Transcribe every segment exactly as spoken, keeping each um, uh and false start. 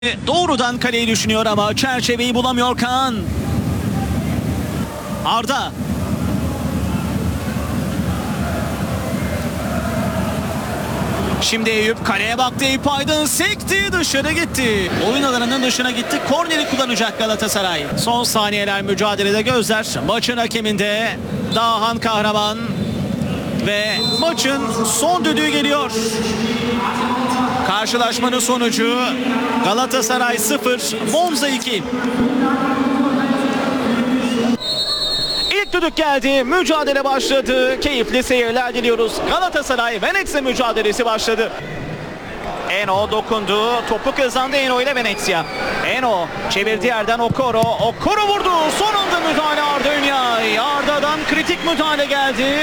Doğrudan kaleyi düşünüyor ama çerçeveyi bulamıyor Kaan. Arda. Şimdi Eyüp kaleye baktı. Eyüp Aydın sekti, dışarı gitti. Oyun alanının dışına gitti. Korneri kullanacak Galatasaray. Son saniyeler mücadelede gözler maçın hakeminde. Dahan Kahraman. Ve maçın son düdüğü geliyor. Karşılaşmanın sonucu Galatasaray sıfır, Monza iki. İlk düdük geldi, mücadele başladı. Keyifli seyirler diliyoruz. Galatasaray Venezia mücadelesi başladı. Eno dokundu, topu kazandı Eno ile Venezia. Eno çevirdi yerden Okoro. Okoro vurdu, son anda müdahale Arda Ünyay. Arda'dan kritik müdahale geldi.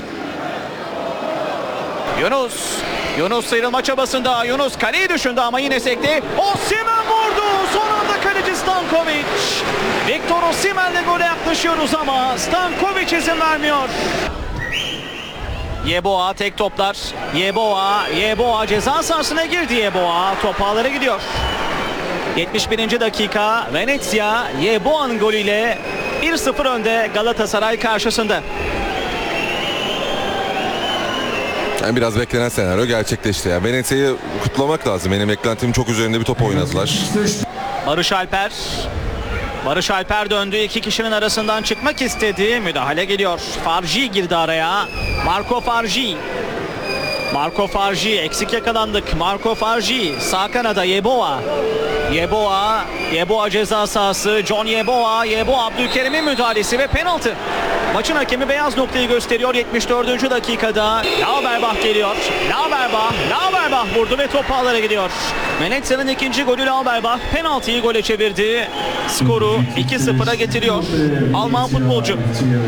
Yunus. Yunus sıyrılma çabasında. Yunus kaleyi düşündü ama yine sekti. Osimhen vurdu. Son anda kaleci Stankovic. Victor Osimhen'le gole yaklaşıyoruz ama Stankovic izin vermiyor. Yeboah tek toplar. Yeboah. Yeboah ceza sahasına girdi Yeboah. Top ağlara gidiyor. yetmiş birinci dakika. Venezia Yeboah'ın golüyle bir sıfır önde Galatasaray karşısında. Yani biraz beklenen senaryo gerçekleşti. Yani Venezia'yı kutlamak lazım. Benim beklentimin çok üzerinde bir top oynadılar. Barış Alper. Barış Alper döndü. İki kişinin arasından çıkmak istedi. Müdahale geliyor. Farji girdi araya. Marco Farji. Marco Farji. Eksik yakalandık. Marco Farji. Sağ kanada Yeboah. Yeboah. Yeboah ceza sahası. John Yeboah. Yeboah Abdülkerim'in müdahalesi ve penaltı. Maçın hakemi beyaz noktayı gösteriyor yetmiş dördüncü dakikada. Lauberbach geliyor. Lauberbach. Lauberbach vurdu ve top ağlara gidiyor. Venezia'nın ikinci golü Lauberbach. Penaltıyı gole çevirdi. Skoru iki sıfıra getiriyor Alman futbolcu.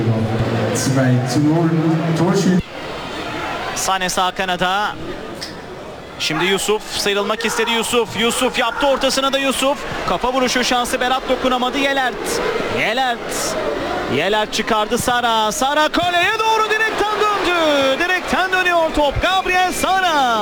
Sane sağ kanada. Şimdi Yusuf sıyrılmak istedi Yusuf. Yusuf yaptı ortasına da Yusuf. Kafa vuruşu şansı Berat dokunamadı Yelert. Yelert. Yelert çıkardı Sara. Sara kaleye doğru direkten döndü. Direkten dönüyor top. Gabriel Sara.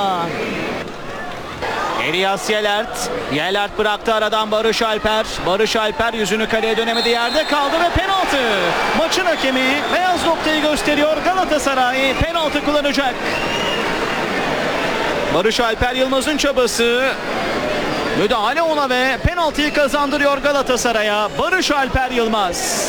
Elias Yelert. Yelert bıraktı aradan Barış Alper. Barış Alper yüzünü kaleye dönemedi. Yerde kaldı ve penaltı. Maçın hakemi beyaz noktayı gösteriyor. Galatasaray penaltı kullanacak. Barış Alper Yılmaz'ın çabası. Müdahale ona ve penaltıyı kazandırıyor Galatasaray'a. Barış Alper Yılmaz.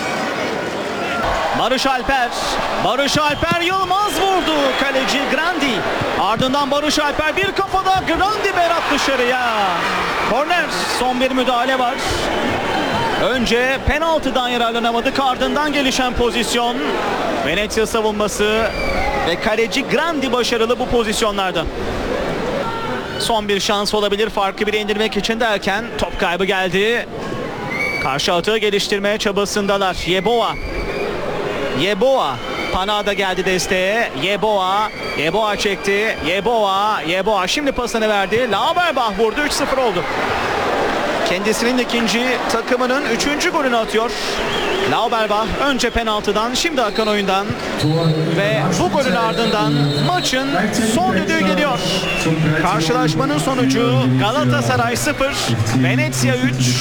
Barış Alper. Barış Alper Yılmaz vurdu. Kaleci Grandi. Ardından Barış Alper bir kafada Grandi Berat dışarıya. Korner. Son bir müdahale var. Önce penaltıdan yararlanamadık. Ardından gelişen pozisyon. Venezia savunması ve kaleci Grandi başarılı bu pozisyonlarda. Son bir şans olabilir farkı bire indirmek için derken top kaybı geldi. Karşı atığı geliştirmeye çabasındalar. Yeboah. Yeboah. Panada geldi desteğe. Yeboah. Yeboah çekti. Yeboah. Yeboah şimdi pasını verdi. Lauberbach vurdu. üç sıfır oldu. Kendisinin ikinci, takımının üçüncü golünü atıyor. Lauberbach önce penaltıdan, şimdi akan oyundan ve bu golün ardından maçın son düdüğü geliyor. Karşılaşmanın sonucu Galatasaray sıfır, Venezia üç.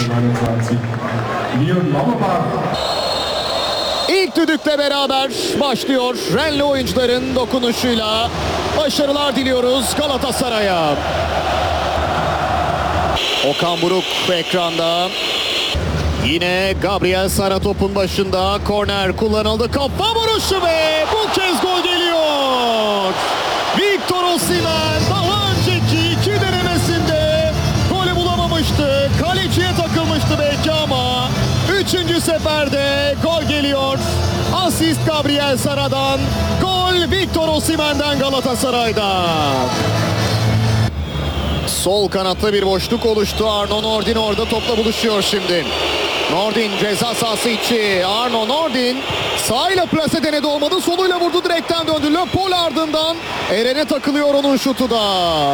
İlk düdükle beraber başlıyor. Renli oyuncuların dokunuşuyla başarılar diliyoruz Galatasaray'a. Okan Buruk ekranda. Yine Gabriel Sara topun başında. Korner kullanıldı. Kafa vuruşu ve bu kez gol geliyor. Victor Osimhen daha önceki iki denemesinde golü bulamamıştı. Kaleciye takılmıştı belki ama üçüncü seferde gol geliyor. Asist Gabriel Sara'dan. Gol Victor Osimhen'den Galatasaray'da. Sol kanatta bir boşluk oluştu. Arno Nordin orada topla buluşuyor şimdi. Nordin ceza sahası içi. Arno Nordin sağıyla plase denedi olmadı. Soluyla vurdu, direkten döndü. Le Paul ardından Eren'e takılıyor onun şutu da.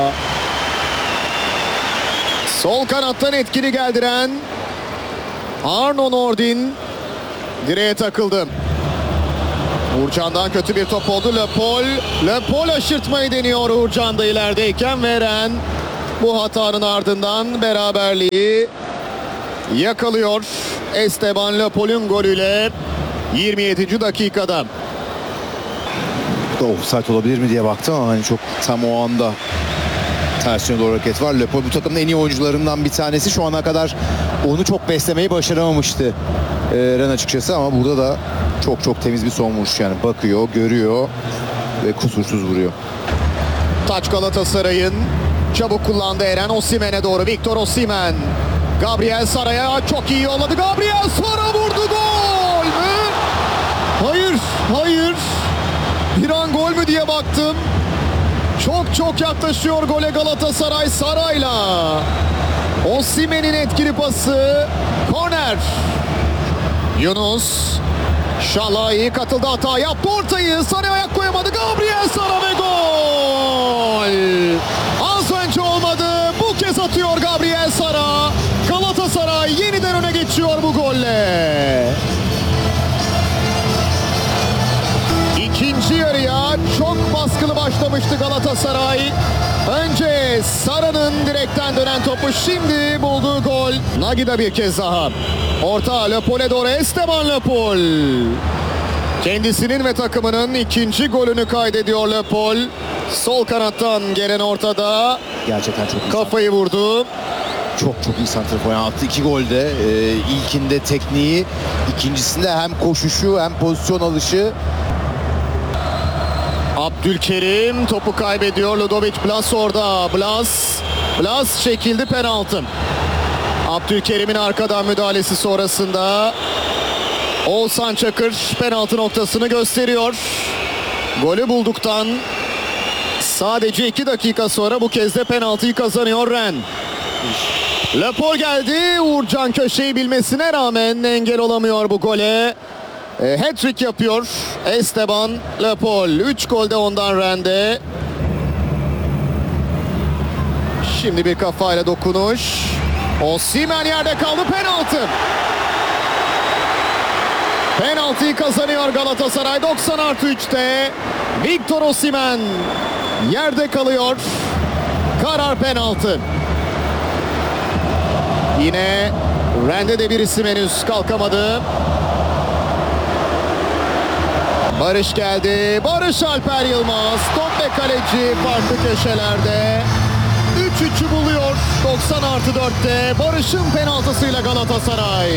Sol kanattan etkili geldiren Arno Nordin direğe takıldı. Uğurcan'dan kötü bir top oldu. Le Paul. Le Paul aşırtmayı deniyor Uğurcan da ilerideyken. Eren bu hatanın ardından beraberliği yakalıyor. Esteban Lepol'ün golüyle yirmi yedinci dakikada. Da offside olabilir mi diye baktım ama hani çok tam o anda tersine doğru hareket var. Lepol bu takımın en iyi oyuncularından bir tanesi. Şu ana kadar onu çok beslemeyi başaramamıştı e, Ren açıkçası ama burada da çok çok temiz bir son vuruş yani. Bakıyor, görüyor ve kusursuz vuruyor. Taç Galatasaray'ın, çabuk kullandı Eren Osimhen'e doğru. Victor Osimhen. Gabriel Sara'ya çok iyi yolladı. Gabriel Sara vurdu, gol mü? Hayır, hayır. Bir an gol mü diye baktım. Çok çok yaklaşıyor gole Galatasaray Sara'yla. Osimhen'in etkili pası. Korner. Yunus. Şalai katıldı, hata yaptı, ortayı Sara'ya ayak koyamadı. Gabriel Sara ve gol. Az önce olmadı. Bu kez atıyor Gabriel Sara. Galatasaray yeniden öne geçiyor bu golle. İkinci yarıya çok baskılı başlamıştı Galatasaray. Önce Sara'nın direkten dönen topu, şimdi bulduğu gol. Nagida bir kez daha. Orta Lepol'e doğru, Esteban Lepol. Kendisinin ve takımının ikinci golünü kaydediyor Lepol. Sol kanattan gelen ortada Gerçekten çok iyi. kafayı vurdu. Çok çok iyi santrafor. Yani attı iki golde. Ee, ilkinde tekniği, ikincisinde hem koşuşu hem pozisyon alışı. Abdülkerim topu kaybediyor. Ludovic Blas orada. Blas. Blas çekildi, penaltı. Abdülkerim'in arkadan müdahalesi sonrasında Oğuzhan Çakır penaltı noktasını gösteriyor. Golü bulduktan sadece iki dakika sonra bu kez de penaltıyı kazanıyor Ren. Lepol geldi. Uğurcan köşeyi bilmesine rağmen engel olamıyor bu gole. E, hat-trick yapıyor Esteban Lepol. üç golde ondan Ren'de. Şimdi bir kafayla dokunuş. Osimhen yerde kaldı, penaltı. Penaltıyı kazanıyor Galatasaray doksan artı üçte. Victor Osimhen yerde kalıyor. Karar penaltı. Yine Ren'de de bir isim henüz kalkamadı. Barış geldi. Barış Alper Yılmaz. Top ve kaleci farklı köşelerde. üç üçü buluyor doksan artı dörtte. Barış'ın penaltısıyla Galatasaray.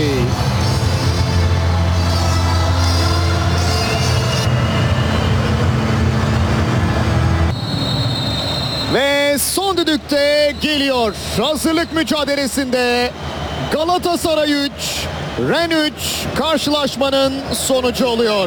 Ve son düdükte geliyor. Hazırlık mücadelesinde Galatasaray üç, Ren üç, karşılaşmanın sonucu oluyor.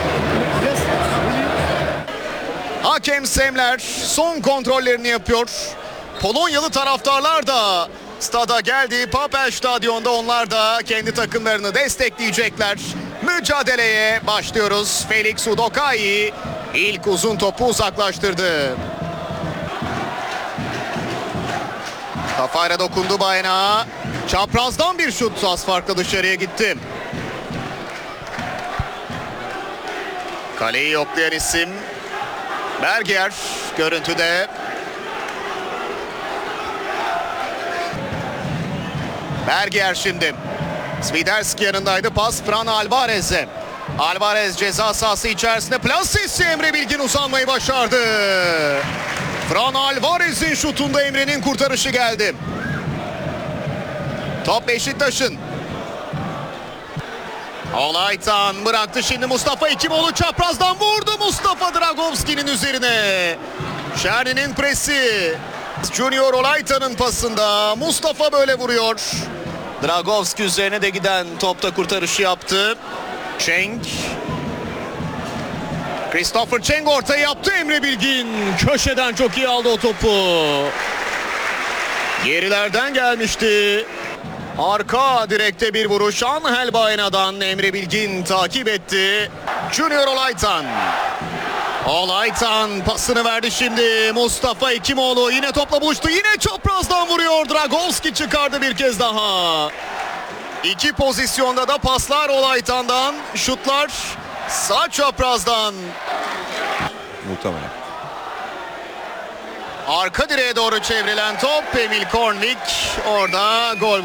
Hakem Semler son kontrollerini yapıyor. Polonyalı taraftarlar da stada geldi. Papel Stadyon'da onlar da kendi takımlarını destekleyecekler. Mücadeleye başlıyoruz. Felix Udokai ilk uzun topu uzaklaştırdı. Kafayla dokundu Bayna. Çaprazdan bir şut, az farklı dışarıya gitti. Kaleyi yoklayan isim Berger görüntüde. Berger şimdi. Swiderski yanındaydı. Pas Fran Alvarez'e. Alvarez ceza sahası içerisinde. Plasesi Emre Bilgin uzanmayı başardı. Fran Alvarez'in şutunda Emre'nin kurtarışı geldi. Top Beşiktaş'ın. Olaytan bıraktı şimdi Mustafa Hekimoğlu çaprazdan vurdu. Mustafa Dragovski'nin üzerine. Şerni'nin presi. Junior Olaytan'ın pasında Mustafa böyle vuruyor. Dragovski üzerine de giden topta kurtarışı yaptı. Cenk. Christopher Cenk ortaya yaptı. Emre Bilgin köşeden çok iyi aldı o topu. Gerilerden gelmişti. Arka direkte bir vuruş. Angel Bayna'dan Emre Bilgin takip etti. Junior Olaytan. Olaytan pasını verdi şimdi. Mustafa Hekimoğlu yine topla buluştu. Yine çaprazdan vuruyor. Dragovski çıkardı bir kez daha. İki pozisyonda da paslar Olaytan'dan. Şutlar sağ çaprazdan. Muhtemelen. Arka direğe doğru çevrilen top Emil Kornvik orada gol